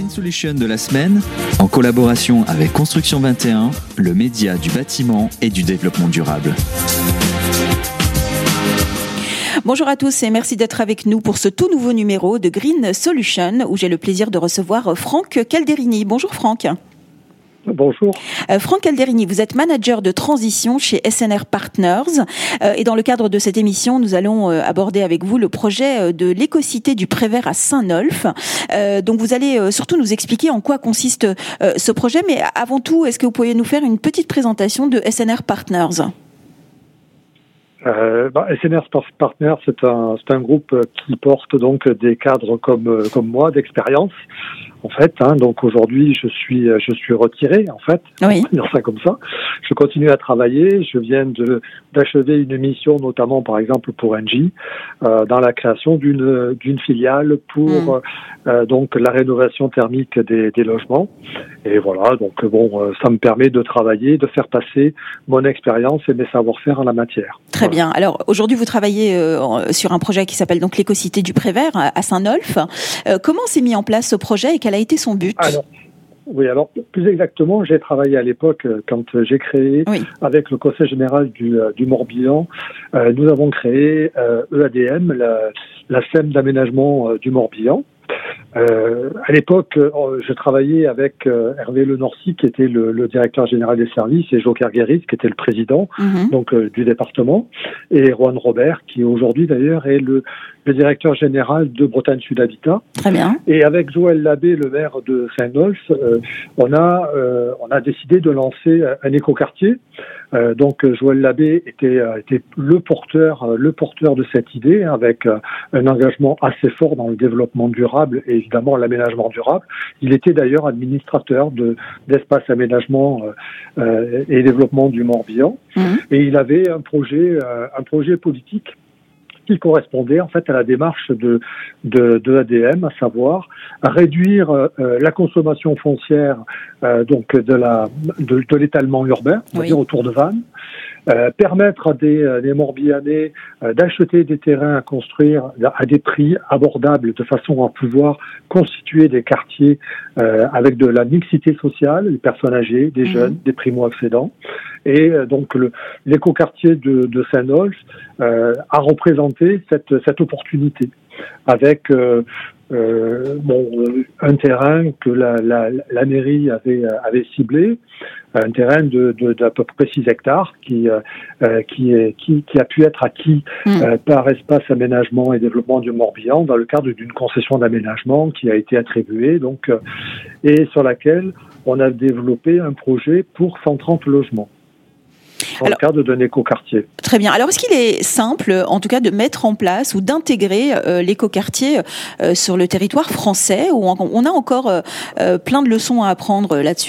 Solution de la semaine, en collaboration avec Construction 21, le média du bâtiment et du développement durable. Bonjour à tous et merci d'être avec nous pour ce tout nouveau numéro de Green Solution où j'ai le plaisir de recevoir Franck Calderini. Bonjour Franck. Bonjour. Franck Calderini, vous êtes manager de transition chez SNR Partners et dans le cadre de cette émission, nous allons aborder avec vous le projet de l'écocité du Prévert à Saint-Nolff. Donc vous allez surtout nous expliquer en quoi consiste ce projet, mais avant tout, est-ce que vous pourriez nous faire une petite présentation de SNR Partners ? SNR Partners, c'est un groupe qui porte donc des cadres comme moi d'expérience. En fait, donc aujourd'hui, je suis retiré, en fait. Oui. On va dire ça comme ça. Je continue à travailler. Je viens d'achever une mission, notamment, par exemple, pour Engie, dans la création d'une filiale pour, donc, la rénovation thermique des logements. Et voilà. Donc, ça me permet de travailler, de faire passer mon expérience et mes savoir-faire en la matière. Très bien. Alors, aujourd'hui, vous travaillez sur un projet qui s'appelle donc l'écocité du Prévert à Saint-Nolff. Comment s'est mis en place ce projet et quel a été son but ? Alors, plus exactement, j'ai travaillé à l'époque quand j'ai créé, avec le Conseil général du Morbihan, nous avons créé EADM, la SEM d'aménagement du Morbihan. À l'époque, je travaillais avec Hervé Lenorcy, qui était le directeur général des services, et Joker Guéris, qui était le président donc du département, et Juan Robert, qui aujourd'hui d'ailleurs est le directeur général de Bretagne Sud Habitat. Très bien. Et avec Joël Labbé, le maire de Saint-Nolff, on a décidé de lancer un écoquartier. Donc Joël Labbé était le porteur de cette idée, avec un engagement assez fort dans le développement durable et évidemment l'aménagement durable. Il était d'ailleurs administrateur d'espace aménagement et développement du Morbihan, et il avait un projet politique qui correspondait en fait à la démarche de ADM, à savoir réduire la consommation foncière donc de l'étalement urbain, on va dire autour de Vannes, permettre à des Morbihanais d'acheter des terrains à construire à des prix abordables de façon à pouvoir constituer des quartiers avec de la mixité sociale, des personnes âgées, des jeunes, des primo-accédants. Et donc l'écoquartier de Saint-Nolff a représenté cette opportunité avec un terrain que la mairie avait ciblé, un terrain d'à peu près 6 hectares qui a pu être acquis par Espace Aménagement et Développement du Morbihan dans le cadre d'une concession d'aménagement qui a été attribuée donc et sur laquelle on a développé un projet pour 130 logements. Dans le cadre d'un écoquartier. Très bien. Alors, est-ce qu'il est simple, en tout cas, de mettre en place ou d'intégrer l'écoquartier sur le territoire français, ou on a encore plein de leçons à apprendre là-dessus ?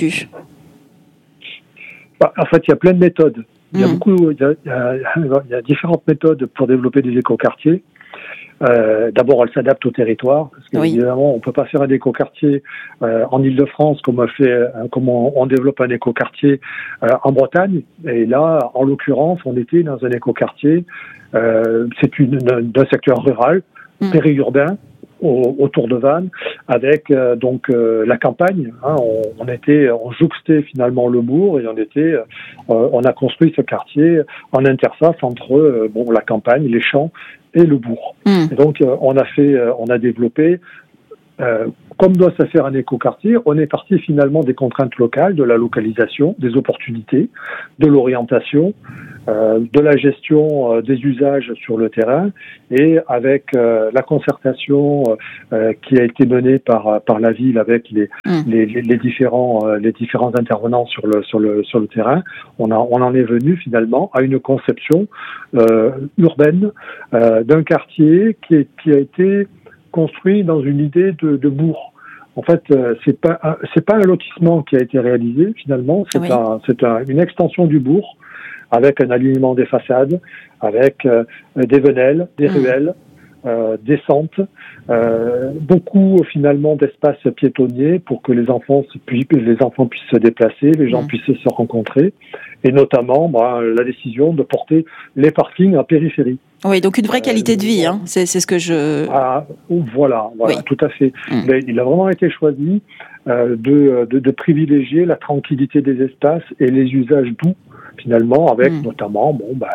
En fait, il y a plein de méthodes. Il y a différentes méthodes pour développer des écoquartiers. D'abord, elle s'adapte au territoire, parce qu'évidemment, on peut pas faire un écoquartier en Île-de-France comme on développe un écoquartier en Bretagne. Et là, en l'occurrence, on était dans un écoquartier, c'est d'un secteur rural, périurbain, autour de Vannes, avec la campagne. On jouxtait finalement le bourg et on a construit ce quartier en interface entre la campagne, les champs et le bourg. Et donc on a développé comme doit se faire un écoquartier. On est parti finalement des contraintes locales, de la localisation, des opportunités, de l'orientation, de la gestion des usages sur le terrain, et avec la concertation qui a été menée par la ville avec les différents intervenants sur le terrain, on en est venu finalement à une conception urbaine d'un quartier qui a été construit dans une idée de bourg. En fait, c'est pas un lotissement qui a été réalisé finalement, c'est une extension du bourg avec un alignement des façades, avec des venelles, des ruelles, des sentes, beaucoup finalement d'espaces piétonniers pour que les enfants puissent se déplacer, les gens puissent se rencontrer, et notamment la décision de porter les parkings en périphérie. Oui, donc une vraie qualité de vie, hein. C'est ce que je... Voilà, oui. Tout à fait. Mais il a vraiment été choisi de privilégier la tranquillité des espaces et les usages doux, finalement, avec notamment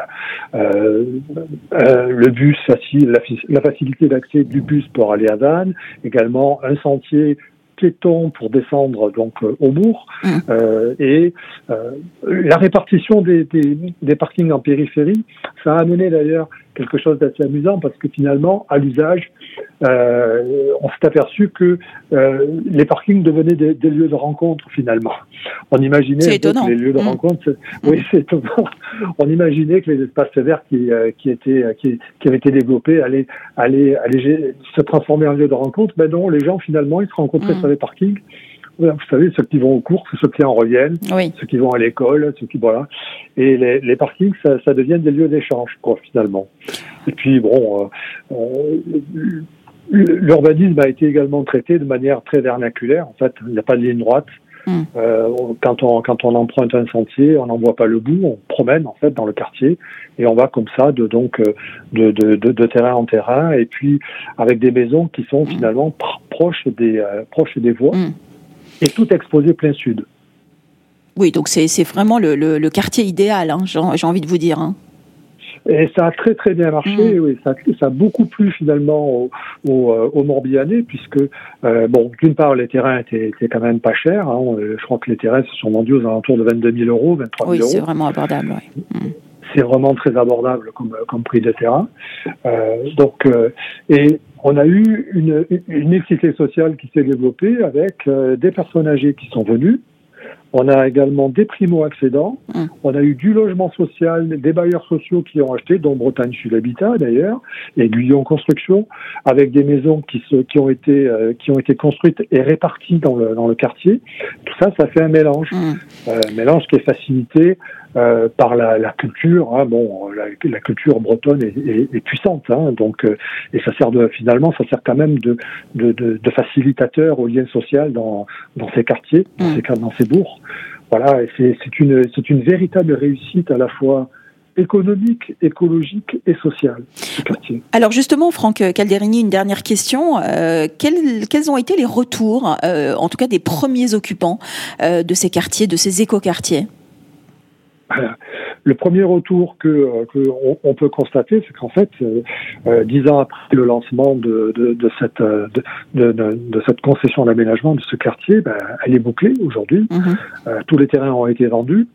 le bus facile, la facilité d'accès du bus pour aller à Vannes, également un sentier piéton pour descendre donc au bourg, et la répartition des parkings en périphérie, ça a amené d'ailleurs quelque chose d'assez amusant, parce que finalement, à l'usage, on s'est aperçu que les parkings devenaient des lieux de rencontre, finalement. On imaginait que les lieux de rencontre... Oui, c'est étonnant. On imaginait que les espaces verts qui avaient été développés allaient se transformer en lieu de rencontre. Ben non, les gens, finalement, ils se rencontraient sur les parkings. Vous savez, ceux qui vont aux courses, ceux qui en reviennent, ceux qui vont à l'école, voilà. Et les parkings, ça devient des lieux d'échange, quoi, finalement. Et puis, l'urbanisme a été également traité de manière très vernaculaire. En fait, il n'y a pas de ligne droite. Quand on emprunte un sentier, on n'en voit pas le bout, on promène, en fait, dans le quartier, et on va comme ça, de terrain en terrain, et puis, avec des maisons qui sont finalement proches des voies. Et tout exposé plein sud. Oui, donc c'est vraiment le quartier idéal, hein, j'ai envie de vous dire. Hein. Et ça a très très bien marché, oui, ça a beaucoup plu finalement aux Morbihanais, puisque, d'une part, les terrains étaient quand même pas chers. Hein, je crois que les terrains se sont vendus aux alentours de 22 000 euros, 23 000 euros. Oui, c'est vraiment abordable, oui. C'est vraiment très abordable comme prix de terrain. Et on a eu une mixité sociale qui s'est développée avec des personnes âgées qui sont venues. On a également des primo-accédants. On a eu du logement social, des bailleurs sociaux qui ont acheté, dont Bretagne Sud Habitat d'ailleurs, et Guyon Construction, avec des maisons qui ont été construites et réparties dans le quartier. Tout ça fait un mélange. Un mélange qui est facilité par la culture. Hein, la culture bretonne est puissante, hein, donc et ça sert quand même de facilitateur au lien social dans ces quartiers, dans ces bourgs. Voilà, et c'est une véritable réussite à la fois économique, écologique et sociale, ce quartier. Alors justement, Franck Calderini, une dernière question. Quels ont été les retours, en tout cas des premiers occupants de ces quartiers, de ces écoquartiers ? Le premier retour qu'on peut constater, c'est qu'en fait, 10 ans après le lancement de cette concession d'aménagement de ce quartier, elle est bouclée aujourd'hui. Tous les terrains ont été vendus.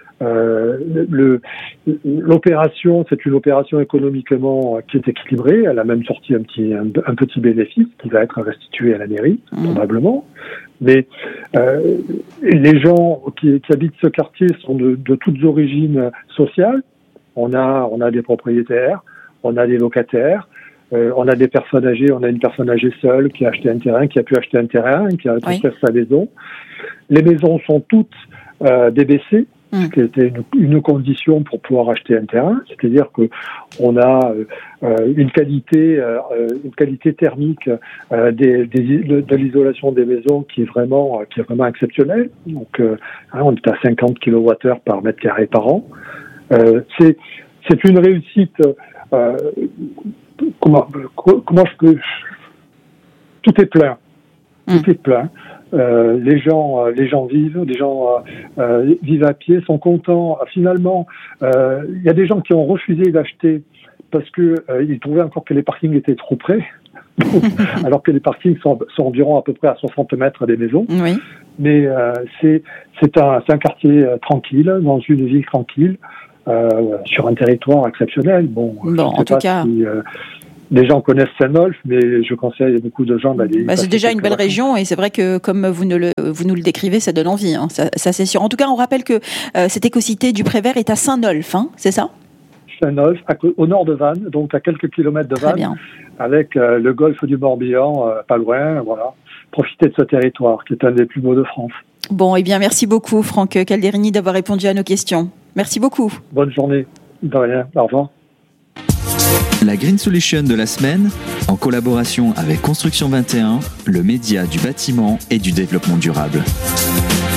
L'opération, c'est une opération économiquement qui est équilibrée. Elle a même sorti un petit bénéfice qui va être restitué à la mairie, probablement. Mais les gens qui habitent ce quartier sont de toutes origines sociales. On a des propriétaires, on a des locataires, on a des personnes âgées. On a une personne âgée seule qui a pu acheter un terrain, qui a construit sa maison. Les maisons sont toutes DBC. Ce qui était une condition pour pouvoir acheter un terrain, c'est-à-dire que on a une qualité thermique de l'isolation des maisons qui est vraiment exceptionnelle. Donc, on est à 50 kWh par mètre carré par an. C'est une réussite. Comment je peux... Tout est plein. Tout est plein. Les gens vivent, vivent à pied, sont contents. Finalement, il y a des gens qui ont refusé d'acheter parce que ils trouvaient encore que les parkings étaient trop près, alors que les parkings sont environ à peu près à 60 mètres des maisons. Oui. Mais c'est un quartier tranquille, dans une ville tranquille, sur un territoire exceptionnel. En tout cas. Les gens connaissent Saint-Nolff, mais je conseille à beaucoup de gens d'aller... c'est déjà une belle région, et c'est vrai que comme vous nous le décrivez, ça donne envie, hein, ça c'est sûr. En tout cas, on rappelle que cette écocité du Prévert est à Saint-Nolff, hein, c'est ça ? Saint-Nolff, au nord de Vannes, donc à quelques kilomètres de Vannes, avec le golfe du Morbihan, pas loin, voilà. Profitez de ce territoire, qui est un des plus beaux de France. Bon, bien, merci beaucoup, Franck Calderini, d'avoir répondu à nos questions. Merci beaucoup. Bonne journée. De rien. Au revoir. La Green Solution de la semaine, en collaboration avec Construction 21, le média du bâtiment et du développement durable.